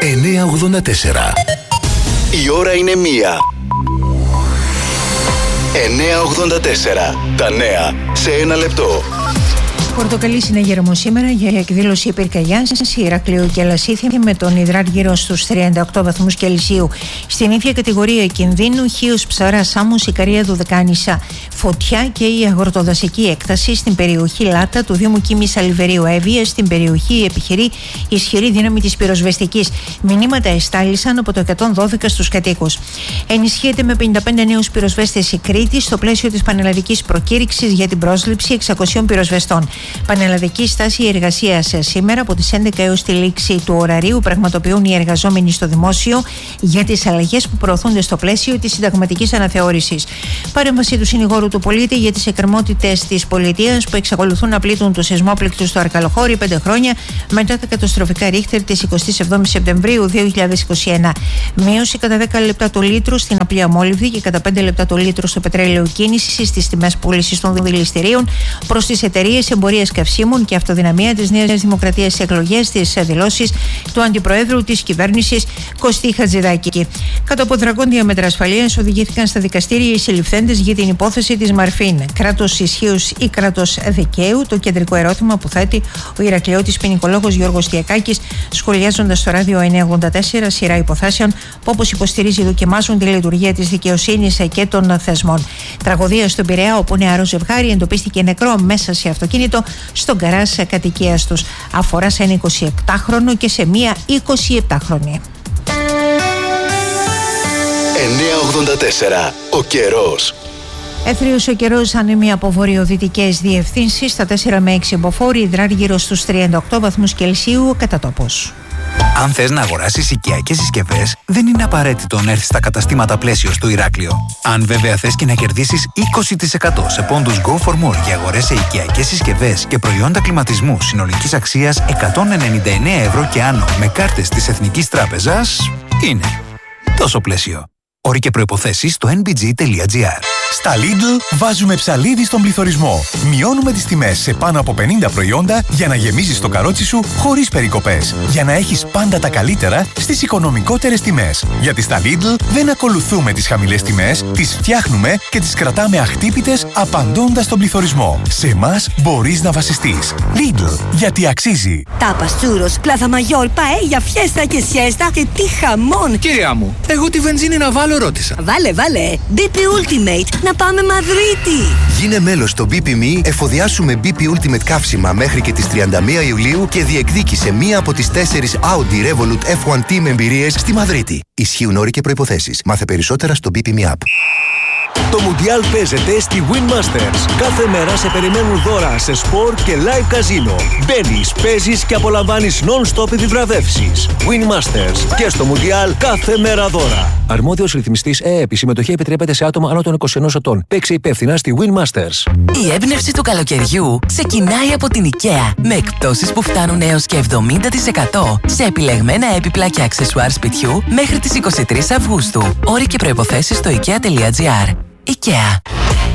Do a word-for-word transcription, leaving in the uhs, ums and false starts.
εννιακόσια ογδόντα τέσσερα. Η ώρα είναι μία. εννιακόσια ογδόντα τέσσερα. Τα νέα σε ένα λεπτό. Πορτοκαλί συναγερμό σήμερα για εκδήλωση πυρκαγιάς σε Ηράκλειο και Λασίθι με τον υδράργυρο στους τριάντα οκτώ βαθμούς Κελσίου. Στην ίδια κατηγορία κινδύνου Χίος, Ψαρά, Σάμος, Ικαρία, Δωδεκάνησα, φωτιά και η αγροτοδασική έκταση στην περιοχή Λάτα του Δήμου Κίμης Αλιβερίου. Εύβοια στην περιοχή επιχειρεί ισχυρή δύναμη της πυροσβεστικής. Μηνύματα εστάλησαν από το εκατόν δώδεκα στους κατοίκους. Ενισχύεται με πενήντα πέντε νέους πυροσβέστες η Κρήτη στο πλαίσιο της πανελλαδικής προκήρυξης για την πρόσληψη εξακοσίων πυροσβεστών. Πανελλαδική στάση εργασίας σήμερα από τις έντεκα έως τη λήξη του ωραρίου πραγματοποιούν οι εργαζόμενοι στο δημόσιο για τις αλλαγές που προωθούνται στο πλαίσιο της συνταγματικής αναθεώρησης. Παρέμβαση του συνηγόρου του πολίτη για τις εκκρεμότητες της πολιτείας που εξακολουθούν να πλήττουν τους σεισμόπληκτους στο Αρκαλοχώρι πέντε χρόνια μετά τα καταστροφικά ρίχτερ της εικοστή εβδόμη Σεπτεμβρίου δύο χιλιάδες είκοσι ένα. Μείωση κατά δέκα λεπτά το λίτρο στην απλή αμόλυβδη και κατά πέντε λεπτά το λίτρο στο πετρέλαιο κίνησης στις τιμές πώλησης των δηληστηρίων προς τις εταιρείες εμπορίας καυσίμων και αυτοδυναμία της Νέας Δημοκρατίας στις εκλογές, στις δηλώσεις του Αντιπροέδρου της κυβέρνησης Κωστή Χατζηδάκη. Κατά από δρακόντια μέτρα ασφαλείας οδηγήθηκαν στα δικαστήρια οι συλληφθέντες για την υπόθεση της Μαρφίν. Κράτος ισχύους ή κράτος δικαίου, το κεντρικό ερώτημα που θέτει ο Ηρακλειώτης ποινικολόγος Γιώργος Τιακάκης, σχολιάζοντας στο ράδιο εννιακόσια ογδόντα τέσσερα σειρά υποθέσεων που, όπως υποστηρίζει, δοκιμάζουν τη λειτουργία της δικαιοσύνης και των θεσμών. Τραγωδία στον Πειραιά, όπου νεαρό ζευγάρι εντοπίστηκε νεκρό μέσα σε αυτοκίνητο στον γκαράζ κατοικίας τους. Αφορά σε ένα εικοσιεπτάχρονο και σε μία εικοσιεπτάχρονη. εννιακόσια ογδόντα τέσσερα. Ο καιρός. Έθριος ο καιρός, άνεμοι από βορειοδυτικές διευθύνσεις, στα τέσσερα με έξι μποφόρ, υδράργυρο στους τριάντα οκτώ βαθμούς Κελσίου κατά τόπος. Αν θες να αγοράσεις οικιακές συσκευές, δεν είναι απαραίτητο να έρθεις στα καταστήματα Πλαίσιο στο Ηράκλειο. Αν βέβαια θες και να κερδίσεις είκοσι τοις εκατό σε πόντους Go for More για αγορές σε οικιακές συσκευές και προϊόντα κλιματισμού συνολικής αξίας εκατόν ενενήντα εννέα ευρώ και άνω με κάρτες της Εθνικής Τράπεζας, είναι τόσο Πλαίσιο. Όροι και προϋποθέσεις στο εν μπι τζι τελεία τζι άρ. Στα Lidl βάζουμε ψαλίδι στον πληθωρισμό. Μειώνουμε τις τιμές σε πάνω από πενήντα προϊόντα για να γεμίζεις το καρότσι σου χωρίς περικοπές. Για να έχεις πάντα τα καλύτερα στις οικονομικότερες τιμές. Γιατί στα Lidl δεν ακολουθούμε τις χαμηλές τιμές, τις φτιάχνουμε και τις κρατάμε αχτύπητες απαντώντας στον πληθωρισμό. Σε εμάς μπορείς να βασιστείς. Lidl, γιατί αξίζει. Τάπας, τσούρος, πλάθα μαγιόρ, παέλια, φιέστα και σιέστα και τι χαμόν. Κυρία μου, εγώ τη βενζίνη να βάλω ρώτησα. Βάλε, βάλε. μπι πι Ultimate. Να πάμε Μαδρίτη! Γίνε μέλος στο μπι πι εμ ι, εφοδιάσου με μπι πι Ultimate καύσιμα μέχρι και τις τριάντα μία Ιουλίου και διεκδίκησε μία από τις τέσσερις Audi Revolut εφ ουάν Team εμπειρίες στη Μαδρίτη. Ισχύουν όροι και προϋποθέσεις. Μάθε περισσότερα στο μπι πι εμ ι App. Το Μουντιάλ παίζεται στη Win Masters. Κάθε μέρα σε περιμένουν δώρα σε σπορ και live καζίνο. Μπαίνεις, παίζεις και απολαμβάνεις non-stop επιβραβεύσεις. Win Masters. Και στο Μουντιάλ κάθε μέρα δώρα. Αρμόδιος ρυθμιστής ΕΕΠ. Η συμμετοχή επιτρέπεται σε άτομα άνω των είκοσι ενός ετών. Παίξε υπεύθυνα στη Win Masters. Η έμπνευση του καλοκαιριού ξεκινάει από την IKEA. Με εκπτώσεις που φτάνουν έως και εβδομήντα τοις εκατό σε επιλεγμένα έπιπλα και αξεσουάρ σπιτιού μέχρι τις εικοστή τρίτη Αυγούστου. Όροι και προϋποθέσεις στο ikea τελεία τζι άρ. IKEA.